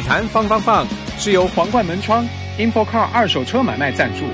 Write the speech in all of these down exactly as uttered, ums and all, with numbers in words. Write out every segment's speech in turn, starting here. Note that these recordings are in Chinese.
坛放放放是由皇冠门窗 InfoCar 二手车买卖赞助。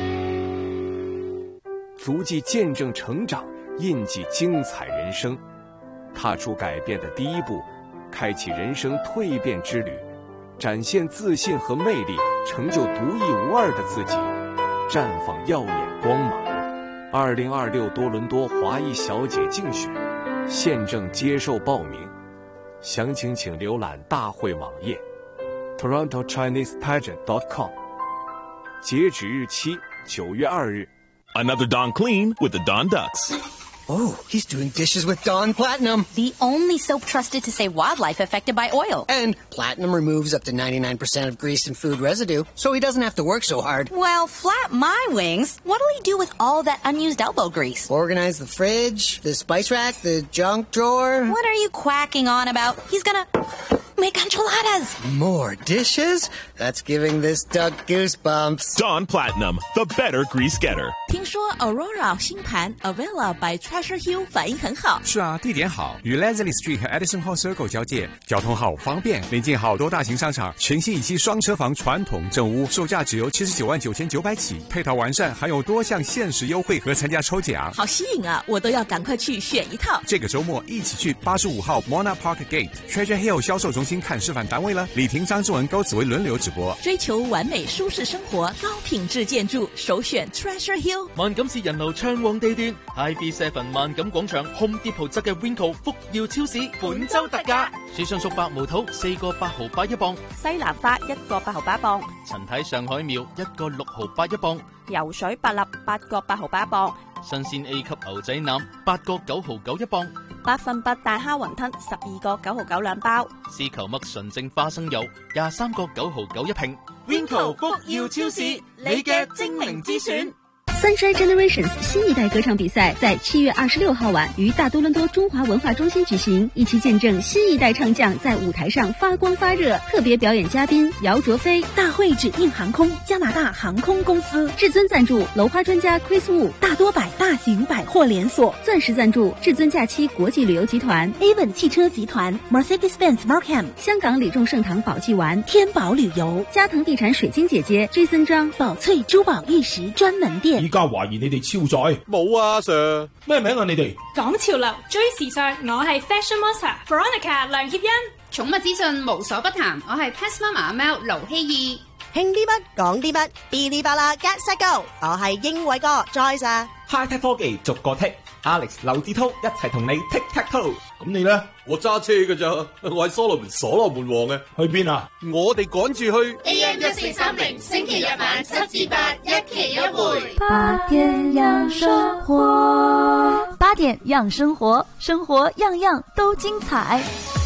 足迹见证成长，印记精彩人生，踏出改变的第一步，开启人生蜕变之旅，展现自信和魅力，成就独一无二的自己，绽放耀眼光芒。二零二六多伦多华裔小姐竞选现正接受报名，详情请浏览大会网页 toronto chinese pageant dot com， 截止日期九月二日。 Another Dawn Clean with the Dawn Ducks. Oh, he's doing dishes with Dawn Platinum. The only soap trusted to save wildlife affected by oil. And Platinum removes up to ninety-nine percent of grease and food residue, so he doesn't have to work so hard. Well, flap my wings. What'll he do with all that unused elbow grease? Organize the fridge, the spice rack, the junk drawer. What are you quacking on about? He's gonna make enchiladas. More dishes? That's giving this duck goosebumps. Dawn Platinum, the better grease getter. 听说 Aurora 新盘 Avella by Treasure Hill 反应很好。 是啊，地点好，与 Leslie Street 和 Edison Hall Circle 交界，交通好方便，临近好多大型商场，全新一期双车房传统正屋，售价只由七十九万九千九百起，配套完善，还有多项限时优惠和参加抽奖， 好吸引啊！我都要赶快去选一套。 这个周末一起去八十五号 Mona Park Gate Treasure Hill 销售中心看示范单位了。李婷、张志文、高紫薇轮流直播。 追求完美舒適生活，高品質建築，首選 Treasure Hill。 萬錦市人流暢旺地段 ，I B 七 萬錦廣場 Home Depot 側嘅 Winco 福耀超市本周特價，樹上熟白毛肚四個八毫八一磅， 西蘭花一個八毫八一磅， 陳太上海苗一個六毫八一磅， 游水百立八個八毫八一磅， 新鮮 A 級牛仔腩八個九毫九一磅， 百分百大蝦雲吞十二個九毫九兩包， 絲球麥純正花生油廿三個九毫九一瓶。Winco 福耀超市，你嘅精明之選。 Sunshine Generations 新一代歌唱比赛在七月二十六号晚于大多伦多中华文化中心举行，一起见证新一代唱将在舞台上发光发热。特别表演嘉宾姚卓飞，大会指定航空加拿大航空公司，至尊赞助楼花专家 Chris Wu， 大多百大型百货连锁，钻石赞助至尊假期国际旅游集团 Avon 汽车集团 Mercedes-Benz Markham， 香港李众盛堂宝记丸天宝旅游，嘉腾地产水晶姐姐 Jason 張寶翠珠寶玉石專門店。 依家懷疑你哋超載， 冇啊 Sir， 咩名啊你哋？ 講潮流追時尚，我係 Fashion Monster Veronica 梁協欣。 寵物資訊無所不談，我係 Pet Mama 阿喵盧希義。 興啲乜講啲乜，嗶哩吧啦 Get Set Go， 我係英偉哥 Joyce 啊。 High Tech 科技逐個剔 ，Alex 劉志滔一齊同你 Tic Tac Toe。咁你咧？ 我揸車㗎咋，我係所羅門所羅門王嘅。 去邊啊？ 我哋趕住去 A M 一四三零，星期日晚七至八，一期一會。 八點樣生活，八點樣生活，生活樣樣都精彩。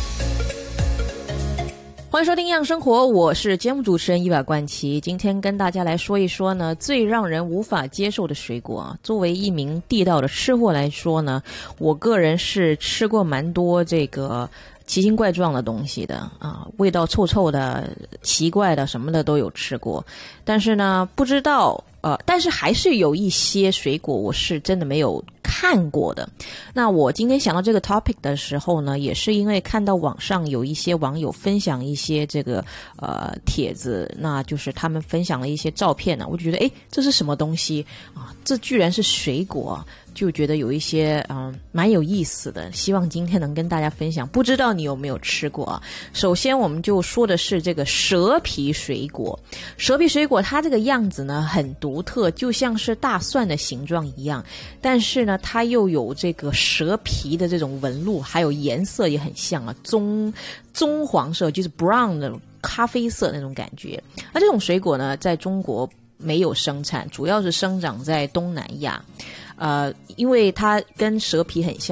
歡迎收聽《樣生活》，我是節目主持人伊娃冠琪。今天跟大家來說一說呢，最讓人無法接受的水果啊。作為一名地道的吃貨來說呢，我個人是吃過蠻多這個奇形怪狀的東西的啊，味道臭臭的、奇怪的什麼的都有吃過。但是呢，不知道呃，但是還是有一些水果我是真的沒有看過的。那我今天想到這個 topic 的時候呢，也是因為看到網上有一些網友分享一些這個呃帖子，那就是他們分享了一些照片呢，我就覺得誒，這是什麼東西啊？這居然是水果，就覺得有一些嗯蠻有意思的，希望今天能跟大家分享。不知道你有沒有吃過啊？首先我們就說的是這個蛇皮水果。蛇皮水果它這個樣子呢很獨特，就像是大蒜的形狀一樣，但是呢它又有這個蛇皮的這種紋路，還有顏色也很像啊，棕棕黃色，就是 brown 那種咖啡色那種感覺。那這種水果呢在中國沒有生產，主要是生長在東南亞，呃，因為它跟蛇皮很像。